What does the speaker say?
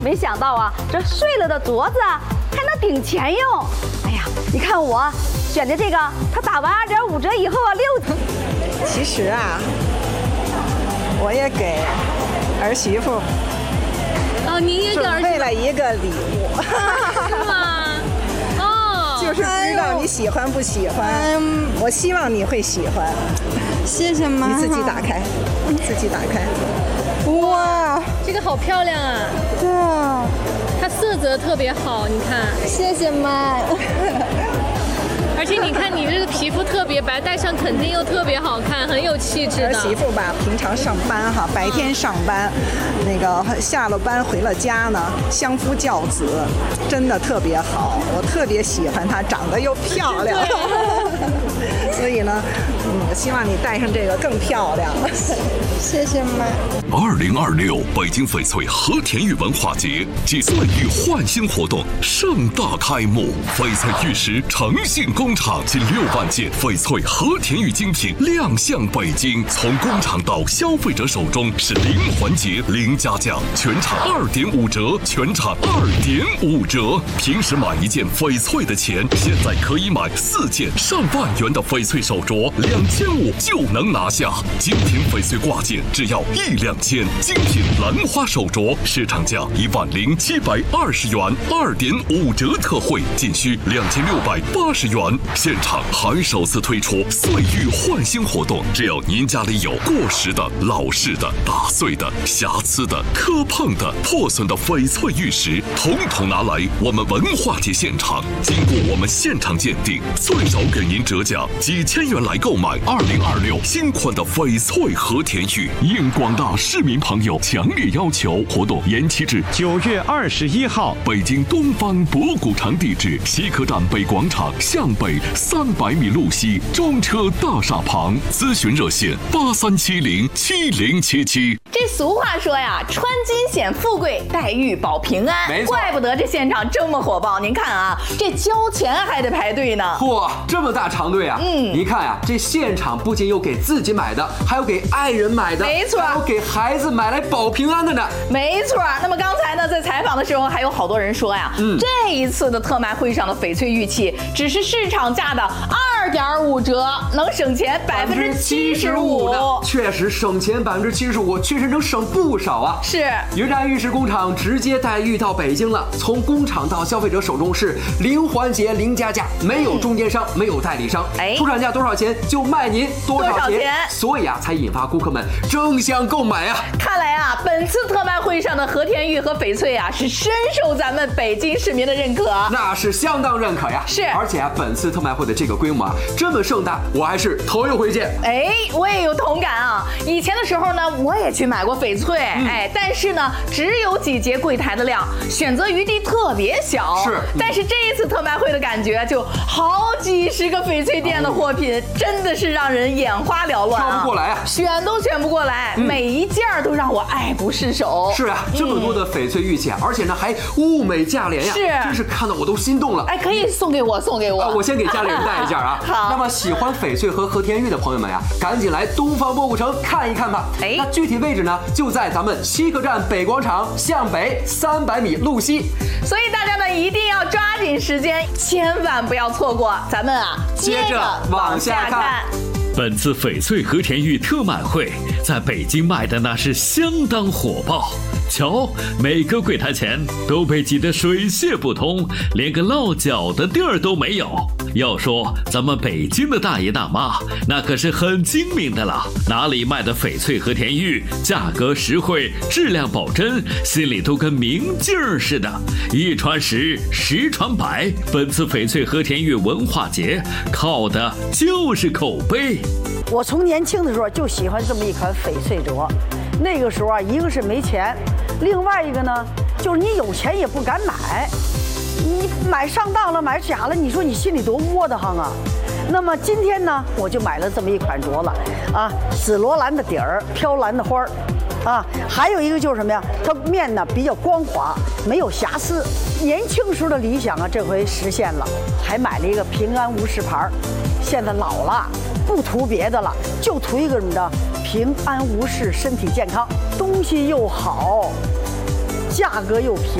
没想到啊，这碎了的镯子啊还能顶钱用。哎呀，你看我选的这个，它打完2.5折以后啊6。 其实啊，我也给儿媳妇您也给儿媳妇准备了一个礼物。 是吗？哦， 就是不知道你喜欢不喜欢，我希望你会喜欢。 谢谢妈。 你自己打开，自己打开。 哇， 这个好漂亮啊！ 对啊， 它色泽特别好，你看。 谢谢妈。 而且你看你这个皮肤特别白，戴上肯定又特别好看，很有气质的。 儿媳妇吧，平常上班哈，白天上班，那个下了班回了家呢，相夫教子，真的特别好。我特别喜欢她，长得又漂亮。所以呢，希望你戴上这个更漂亮。 谢谢妈。 2026北京翡翠和田玉文化节暨岁玉焕新活动盛大开幕，翡翠玉石诚信工厂近6万件翡翠和田玉精品亮相北京，从工厂到消费者手中是零环节零加价，全场2.5折，全场2.5折。平时买一件翡翠的钱，现在可以买4件上万元的翡翠手镯，2500就能拿下。精品翡翠挂件只要1两千，精品兰花手镯市场价10720元，2.5折特惠，仅需2680元。现场还首次推出岁玉焕新活动，只要您家里有过时的、老式的、打碎的、瑕疵的、磕碰的、破损的翡翠玉石，统统拿来我们文化节现场，经过我们现场鉴定，最少给您折价几千元来购买2026新款的翡翠和田玉。应广大市民朋友强烈要求，活动延期至9月21号。北京东方博古城地址：西客站北广场向北300米路西，中车大厦旁。咨询热线83707077。 这俗话说呀，穿金显富贵，戴玉保平安。 没错， 怪不得这现场这么火爆。您看啊，这交钱还得排队呢。 嚯，这么大长队啊！您看呀，这现场不仅有给自己买的，还有给爱人买的， 没错， 还有给孩子买来保平安的呢。 没错。那么刚才呢，在采访的时候，还有好多人说呀，这一次的特卖会上的翡翠玉器只是市场价的2.5折，能省钱75% 呢。确实省钱75%，确实能省不少啊。 是， 云山玉石工厂直接带玉到北京了，从工厂到消费者手中是零环节零加价，没有中间商，没有代理商，出厂价多少钱就卖您多少钱，所以啊，才引发顾客们争相购买啊。 看来啊，本次特卖会上的和田玉和翡翠啊，是深受咱们北京市民的认可， 那是相当认可呀。 是， 而且啊，本次特卖会的这个规模啊，这么盛大，我还是头一回见。 我也有同感啊。以前的时候呢，我也去买过翡翠，但是呢，只有几节柜台的量，选择余地特别小。 是， 但是这一次特卖会的感觉，就好几十个翡翠店的货品，真的是让人眼花缭乱挑不过来啊， 选都选不过来，每一件都让我爱不释手。 是啊，这么多的翡翠玉器，而且呢还物美价廉呀， 是， 真是看到我都心动了。 可以送给我， 我先给家里人带一件啊。 好， 那么喜欢翡翠和和田玉的朋友们呀，赶紧来东方博古城看一看吧。那具体位置呢，就在咱们西客站北广场向北300米路西。 所以大家呢一定要抓紧时间，千万不要错过。咱们啊， 接着往下看。 本次翡翠和田玉特卖会在北京卖的那是相当火爆，瞧，每个柜台前都被挤得水泄不通，连个落脚的地儿都没有。要说咱们北京的大爷大妈，那可是很精明的了，哪里卖的翡翠和田玉，价格实惠，质量保真，心里都跟明镜似的，一传十，十传百。本次翡翠和田玉文化节靠的就是口碑。 我从年轻的时候就喜欢这么一款翡翠镯，那个时候啊，一个是没钱，另外一个呢，就是你有钱也不敢买，你买上当了，买假了，你说你心里多窝得慌啊。那么今天呢，我就买了这么一款镯子，啊，紫罗兰的底儿，飘蓝的花儿，啊，还有一个就是什么呀？它面呢比较光滑，没有瑕疵。年轻时候的理想啊，这回实现了，还买了一个平安无事牌。现在老了，不图别的了，就图一个什么的平安无事，身体健康，东西又好， 价格又便宜。